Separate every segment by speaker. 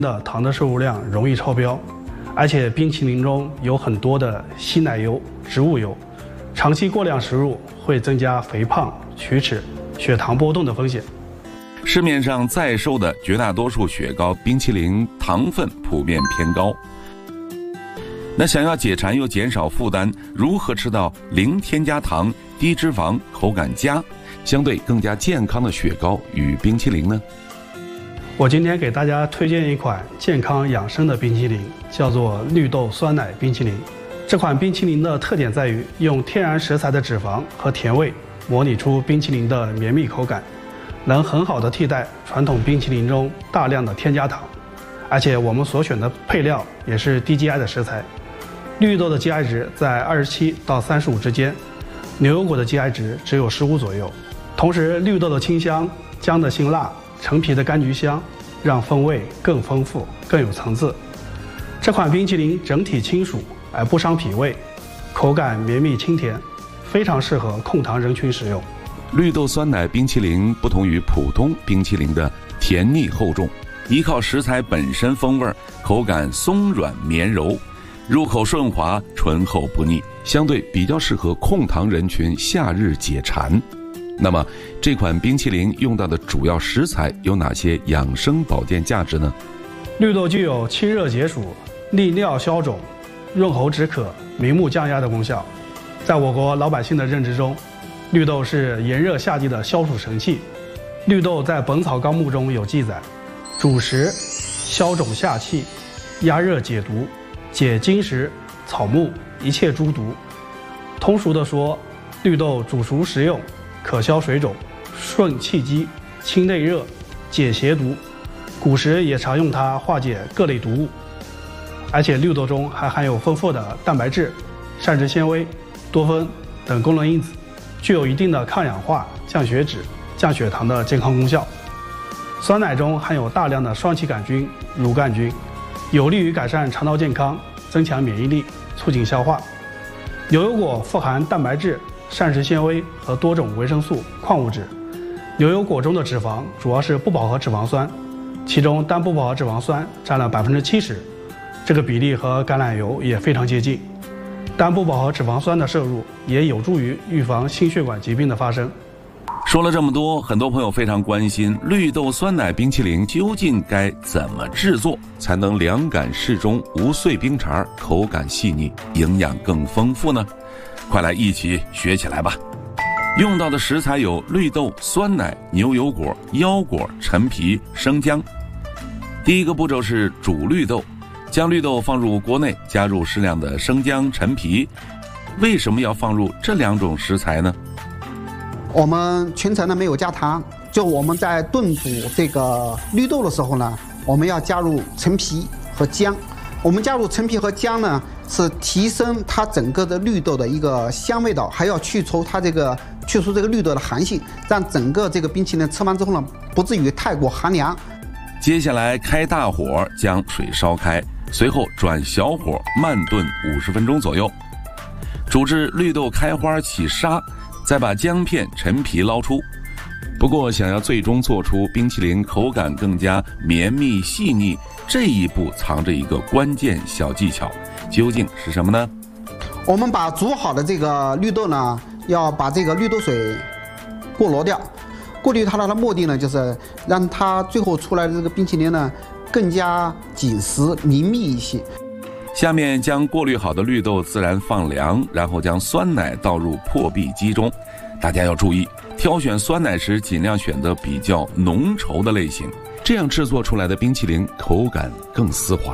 Speaker 1: 的糖的摄入量容易超标，而且冰淇淋中有很多的稀奶油、植物油，长期过量食入会增加肥胖、龋齿、血糖波动的风险。
Speaker 2: 市面上在售的绝大多数雪糕、冰淇淋糖分普遍偏高。那想要解馋又减少负担，如何吃到零添加糖、低脂肪、口感佳、相对更加健康的雪糕与冰淇淋呢？
Speaker 1: 我今天给大家推荐一款健康养生的冰淇淋，叫做绿豆酸奶冰淇淋。这款冰淇淋的特点在于用天然食材的脂肪和甜味模拟出冰淇淋的绵密口感，能很好的替代传统冰淇淋中大量的添加糖。而且我们所选的配料也是低 GI 的食材，绿豆的 GI 值在27到35之间，牛油果的 GI 值只有15左右。同时，绿豆的清香、姜的辛辣、陈皮的柑橘香，让风味更丰富、更有层次。这款冰淇淋整体清暑而不伤脾胃，口感绵密清甜，非常适合控糖人群食用。
Speaker 2: 绿豆酸奶冰淇淋不同于普通冰淇淋的甜腻厚重，依靠食材本身风味，口感松软绵柔，入口顺滑，醇厚不腻，相对比较适合控糖人群夏日解馋。那么这款冰淇淋用到的主要食材有哪些养生保健价值呢？
Speaker 1: 绿豆具有清热解暑、利尿消肿、润喉止渴、明目降压的功效。在我国老百姓的认知中，绿豆是炎热夏季的消暑神器。绿豆在《本草纲目》中有记载，主食消肿下气、压热解毒、解金石、草木一切诸毒。通俗地说，绿豆煮熟食用，可消水肿、顺气机、清内热、解邪毒。古时也常用它化解各类毒物。而且绿豆中还含有丰富的蛋白质、膳食纤维、多酚等功能因子，具有一定的抗氧化、降血脂、降血糖的健康功效。酸奶中含有大量的双歧杆菌、乳杆菌，有利于改善肠道健康，增强免疫力，促进消化。牛油果富含蛋白质、膳食纤维和多种维生素、矿物质。牛油果中的脂肪主要是不饱和脂肪酸，其中单不饱和脂肪酸占了70%，这个比例和橄榄油也非常接近。单不饱和脂肪酸的摄入也有助于预防心血管疾病的发生。
Speaker 2: 说了这么多，很多朋友非常关心绿豆酸奶冰淇淋究竟该怎么制作才能凉感适中、无碎冰碴、口感细腻、营养更丰富呢？快来一起学起来吧！用到的食材有绿豆、酸奶、牛油果、腰果、陈皮、生姜。第一个步骤是煮绿豆，将绿豆放入锅内，加入适量的生姜、陈皮。为什么要放入这两种食材呢？
Speaker 3: 我们全程呢没有加糖，就我们在炖煮这个绿豆的时候呢，我们要加入陈皮和姜。我们加入陈皮和姜呢，是提升它整个的绿豆的一个香味道，还要去除这个绿豆的寒性，让整个这个冰淇淋吃完之后呢，不至于太过寒凉。
Speaker 2: 接下来开大火将水烧开，随后转小火慢炖50分钟左右，煮至绿豆开花起沙，再把姜片、陈皮捞出。不过想要最终做出冰淇淋口感更加绵密细腻，这一步藏着一个关键小技巧，究竟是什么呢？
Speaker 3: 我们把煮好的这个绿豆呢，要把这个绿豆水过滤掉。过滤它的目的呢，就是让它最后出来的这个冰淇淋呢更加紧实绵密一些。
Speaker 2: 下面将过滤好的绿豆自然放凉，然后将酸奶倒入破壁机中。大家要注意，挑选酸奶时尽量选择比较浓稠的类型，这样制作出来的冰淇淋口感更丝滑。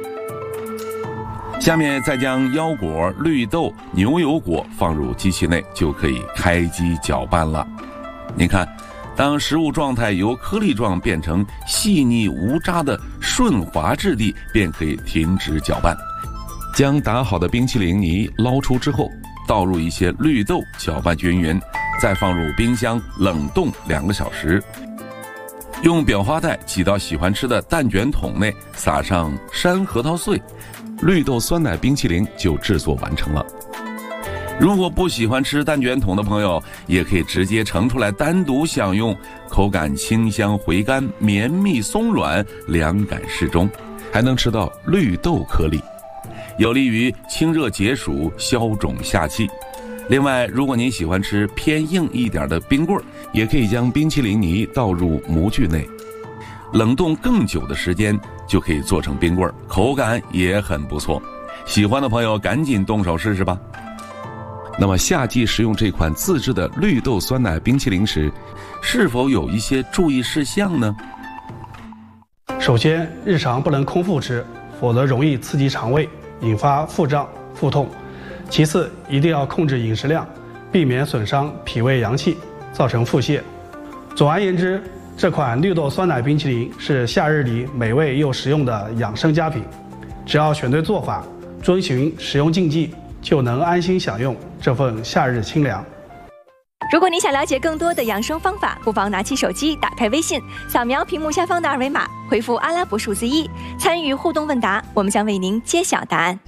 Speaker 2: 下面再将腰果、绿豆、牛油果放入机器内，就可以开机搅拌了。您看，当食物状态由颗粒状变成细腻无渣的顺滑质地，便可以停止搅拌。将打好的冰淇淋泥捞出之后，倒入一些绿豆，搅拌均匀，再放入冰箱冷冻2个小时。用裱花袋挤到喜欢吃的蛋卷筒内，撒上山核桃碎，绿豆酸奶冰淇淋就制作完成了。 如果不喜欢吃蛋卷筒的朋友，也可以直接盛出来单独享用，口感清香回甘，绵密松软，凉感适中，还能吃到绿豆颗粒，有利于清热解暑、消肿下气。另外，如果您喜欢吃偏硬一点的冰棍儿，也可以将冰淇淋泥倒入模具内，冷冻更久的时间就可以做成冰棍儿，口感也很不错。喜欢的朋友赶紧动手试试吧。那么夏季食用这款自制的绿豆酸奶冰淇淋时，是否有一些注意事项呢？
Speaker 1: 首先，日常不能空腹吃，否则容易刺激肠胃，引发腹胀、腹痛。其次，一定要控制饮食量，避免损伤脾胃阳气，造成腹泻。总而言之，这款绿豆酸奶冰淇淋是夏日里美味又实用的养生佳品。只要选对做法，遵循食用禁忌，就能安心享用这份夏日清凉。
Speaker 4: 如果你想了解更多的养生方法，不妨拿起手机，打开微信，扫描屏幕下方的二维码，回复阿拉伯数字1，参与互动问答，我们将为您揭晓答案。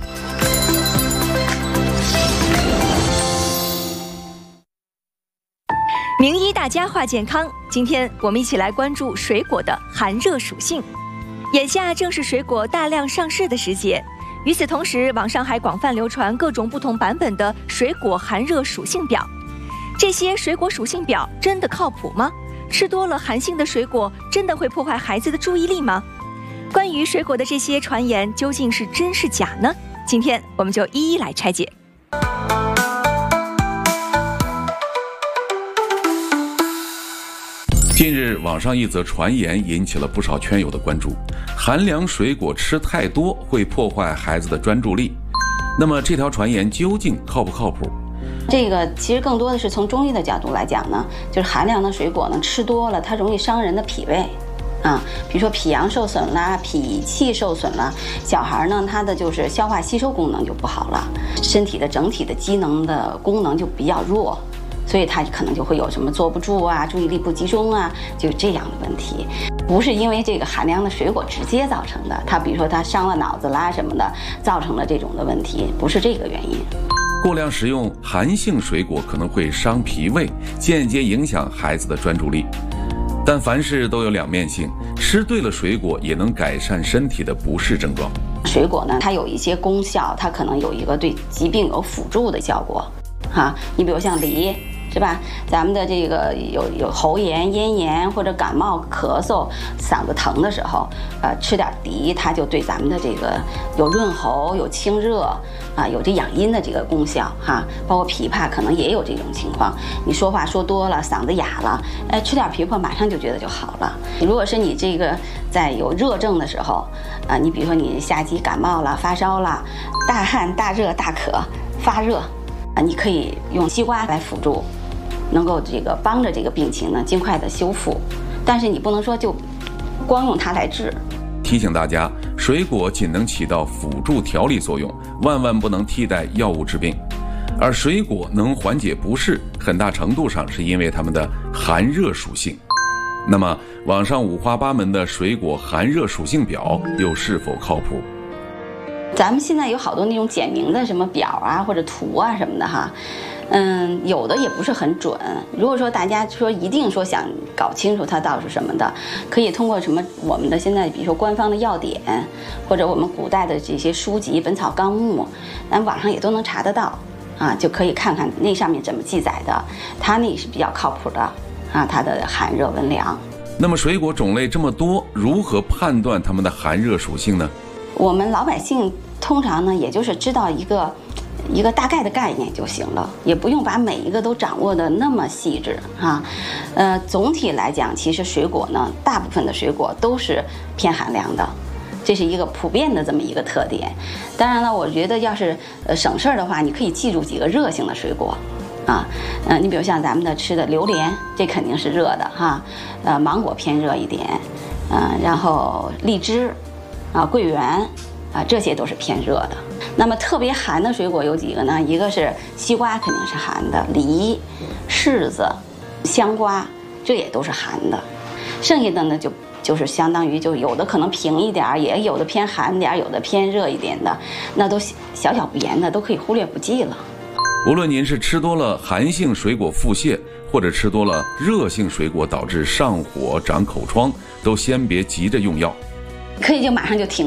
Speaker 4: 名医大家话健康，今天我们一起来关注水果的寒热属性。眼下正是水果大量上市的时节，与此同时，网上还广泛流传各种不同版本的水果寒热属性表。这些水果属性表真的靠谱吗？吃多了寒性的水果真的会破坏孩子的注意力吗？关于水果的这些传言究竟是真是假呢？今天我们就一一来拆解。
Speaker 2: 近日，网上一则传言引起了不少圈友的关注：寒凉水果吃太多会破坏孩子的专注力。那么，这条传言究竟靠不靠谱？
Speaker 5: 这个其实更多的是从中医的角度来讲呢，就是寒凉的水果呢吃多了，它容易伤人的脾胃。比如说脾阳受损啦，脾气受损啦，小孩呢他的就是消化吸收功能就不好了，身体的整体的机能的功能就比较弱。所以他可能就会有什么坐不住啊，注意力不集中啊，就这样的问题，不是因为这个寒凉的水果直接造成的。他比如说他伤了脑子啦什么的，造成了这种的问题，不是这个原因。
Speaker 2: 过量食用寒性水果可能会伤脾胃，间接影响孩子的专注力。但凡事都有两面性，吃对了水果也能改善身体的不适症状。
Speaker 5: 水果呢，它有一些功效，它可能有一个对疾病有辅助的效果。你比如像梨。是吧？咱们的这个有喉炎、咽炎或者感冒、咳嗽、嗓子疼的时候，吃点梨，它就对咱们的这个有润喉、有清热有这养阴的这个功效包括枇杷可能也有这种情况。你说话说多了，嗓子哑了，吃点枇杷马上就觉得就好了。如果是你这个在有热症的时候你比如说你夏季感冒了、发烧了、大汗、大热、大渴、发热你可以用西瓜来辅助。能够这个帮着这个病情呢尽快的修复，但是你不能说就光用它来治。
Speaker 2: 提醒大家，水果仅能起到辅助调理作用，万万不能替代药物治病。而水果能缓解不适，很大程度上是因为它们的寒热属性。那么，网上五花八门的水果寒热属性表又是否靠谱？
Speaker 5: 咱们现在有好多那种简明的什么表或者图什么的有的也不是很准。如果说大家说一定说想搞清楚它到底是什么的，可以通过什么我们的现在比如说官方的药典，或者我们古代的这些书籍《本草纲目》，咱网上也都能查得到就可以看看那上面怎么记载的，它那是比较靠谱的它的寒热温凉。
Speaker 2: 那么水果种类这么多，如何判断它们的寒热属性呢？
Speaker 5: 我们老百姓通常呢，也就是知道一个大概的概念就行了，也不用把每一个都掌握的那么细致总体来讲，其实水果呢，大部分的水果都是偏寒凉的，这是一个普遍的这么一个特点。当然了，我觉得要是省事儿的话，你可以记住几个热性的水果你比如像咱们的吃的榴莲，这肯定是热的芒果偏热一点然后荔枝桂圆这些都是偏热的。那么特别寒的水果有几个呢？一个是西瓜，肯定是寒的；梨、柿子、香瓜，这也都是寒的。剩下的呢，就是相当于就有的可能平一点，也有的偏寒点，有的偏热一点的，那都小小不言的，都可以忽略不计了。
Speaker 2: 无论您是吃多了寒性水果腹泻，或者吃多了热性水果导致上火长口疮，都先别急着用药，
Speaker 5: 可以就马上就停